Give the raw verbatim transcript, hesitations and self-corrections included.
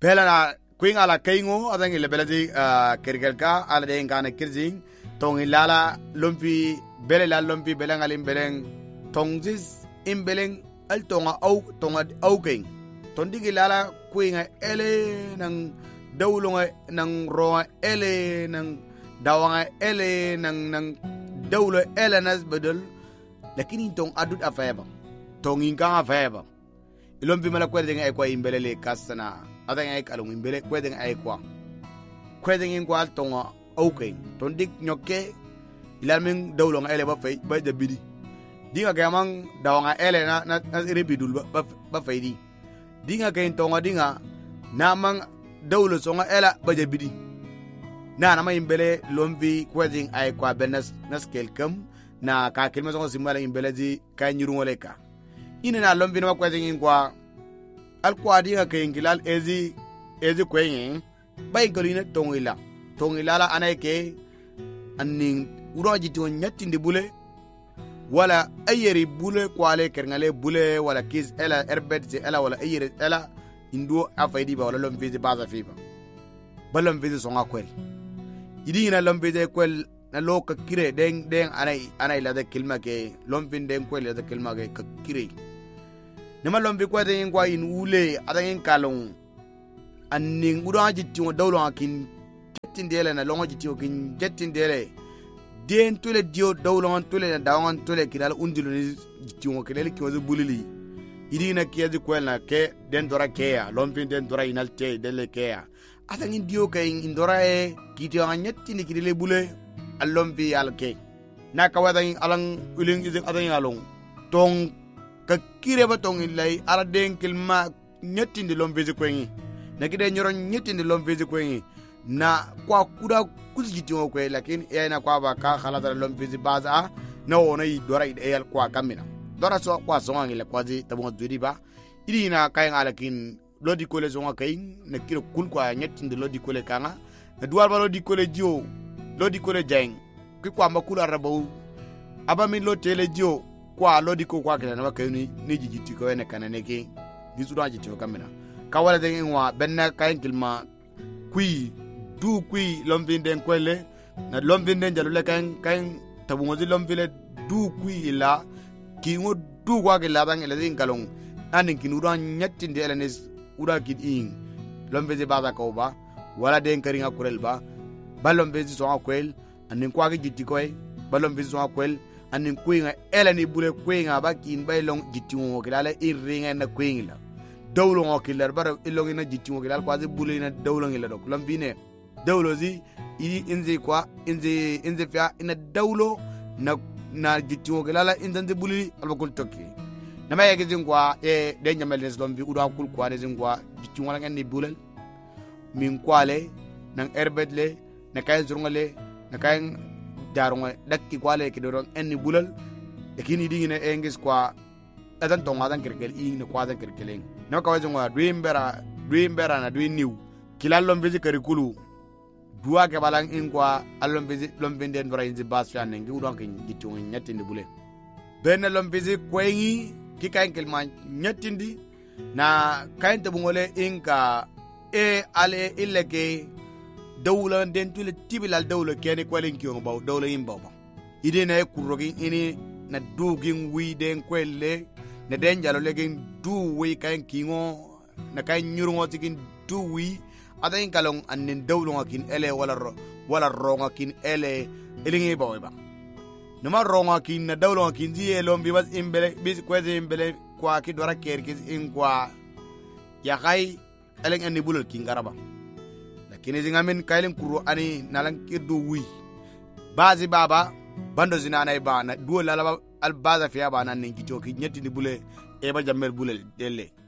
belana kuin ala kaingo adangi lebelati kirgelka ala de ngana kirzing tongi lala lumpi bele la lumpi beleng alim beleng tongzis imbeleng al tonga au tonga au kaing tondigi lala kuin ele nang dawlunga nang roa ele nang dawanga ele nang nang dawlo ele nas bedel lakini tong adut afeba tongi nga afeba ilombi mala kwede nga ekwa imbelele kasana adanga ek alung imbele kwede nga ekwa kwede nga tonga okay tondik nyoke ilalming dawlo nga ele ba fay ba debidi dinga gamang dawanga ele na na rebidul ba ba faydi dinga kain tonga dinga namang dawlo songa ela ba debidi na na imbele lombi kwede nga ekwa benas nas kelkam na ka kelma songa simala imbele di kanyuru woleka ina na lombi na kwede nga al kwadi ga kengilal ezi ezi kwenye bay golina tongila tongila la anake anning uroji to nyatindi bule wala ayeri bule kwale kerngale bule wala kiz ela erbet ze ela wala ayeri ela indu afaydi ba wala lombi baza fiba balom vizi songa kwel idi ina lombi ze kwel na loka kire deng deng anai anai la de kilma ke lombi deng kwel la de kilma ke kire nema lombi kwa de ngwa in ule adangin kalong anning uda jitio dawlo akin jettindele na longo jitio kin jettindele den tole dio dawlo tole na dawan tole kidal undilu ni jitio kelele kiwazo bulili idi na kiyazi kwela ke den dora keya lombi den dora inalte dele keya adangin dio kay indora e kitio anyettini kidele bule alombi alke na kawadangin alang uling izin adangin along tong ka kire ba tong ilay ala den kilma nyetindi lomvezi kwengi na kide nyoro nyetindi lomvezi kwengi na kwa kuda kuzijiti ngokwe lakini ya na kwa ba ka khalata lomvezi baza na wona yi dora ide yal kwa kamina dora so kwa songa ngile kwazi tabonga dudi ba idi na kay ngala kin lodi kole songa kay na kire kul kwa nyetindi lodi kole kanga na duwal ba lodi kole jio lodi kole jeng ki kwa makula rabu aba min lo tele jio kwa lodi ko kwa kila na bakayuni ni jijiti ko ene kanane ke gisuda jiti ko kamena kawala de ngwa benna kayin kilma kui du kui lomvinde kwele na lomvinde jalule kayin kayin tabungozi lomvile du kui ila kingo du kwa kila bang ele dingalong anin kinura nyatti de elenes ura kid in lomveze baza ko ba wala de nkaringa kurel ba balomveze so akwel anin kwa jiti ko ba lomveze so akwel anin kuinga elani bule kuinga bakin bailong jitingo kilala irringa na kuingla dawlo ngokiller bara ilongi na jitingo kilala kwazi bule na dawlo ngila dok lambine dawlo zi idi inzi kwa inzi inzi fia ina dawlo na na jitingo kilala inzi bule albakul toki nama yake zingwa e denya melnes lombi uda kul kwa ne zingwa jitingo la ngani bule min kwale nang erbetle na kay zurngale na kay darunga dakki kwale ke doron enni bulal lakini dingine engis kwa adan tonga dan kerkel ing kwa dan kerkeleng no ka wajunga dwimbera dwimbera na dwiniu kilallom bezi kerikulu duwa ke balang ing kwa allom bezi lombende ndora inzi bas fa nengi udon ke gitunga nyatindi bule ben lombezi kwengi kikankel man nyatindi na kainte bungole inka e ale ileke dawla den tule tibilal dawla kene kwalen kiyo baw dawla imbaw ba ide na kurogi ini na dugin wi den kwelle na den jalo legen du wi kan kingo na kan nyurungo tikin du wi adain kalong annen dawlo kin ele wala ro wala ronga kin ele elingi baw ba numa ronga kin na dawlo kin di elom bi bas imbele bis kweze imbele kwa ki dora kerkis in kwa ya kai eleng anni bulul kin garaba kini zingamin kailin kuro ani nalan kirdu wi bazi baba bando zina na ba na duo lalaba al baza fiya ba nan ngi joki nyeti ni bule e ba jammel bule delle